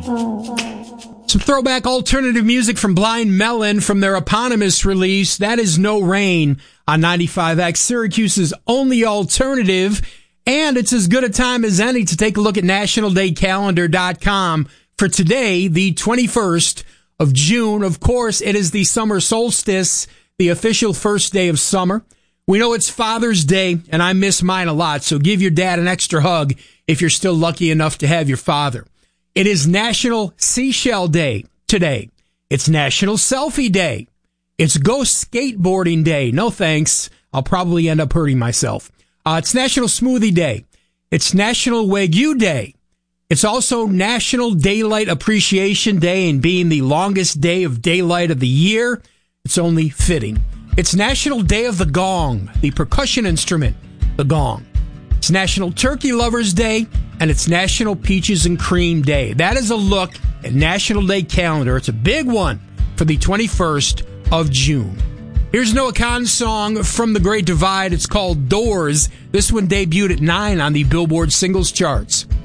Some throwback alternative music from Blind Melon from their eponymous release. That is No Rain on 95X, Syracuse's only alternative. And it's as good a time as any to take a look at nationaldaycalendar.com for today, the 21st of June. Of course, it is the summer solstice, the official first day of summer. We know it's Father's Day, and I miss mine a lot, so give your dad an extra hug if you're still lucky enough to have your father. It is National Seashell Day today. It's National Selfie Day. It's Ghost Skateboarding Day. No thanks. I'll probably end up hurting myself. It's National Smoothie Day. It's National Wagyu Day. It's also National Daylight Appreciation Day, and being the longest day of daylight of the year, it's only fitting. It's National Day of the Gong, the percussion instrument, the gong. It's National Turkey Lovers Day, and it's National Peaches and Cream Day. That is a look at National Day calendar. It's a big one for the 21st of June. Here's Noah Kahan's song from The Great Divide. It's called Doors. This one debuted at 9 on the Billboard singles charts.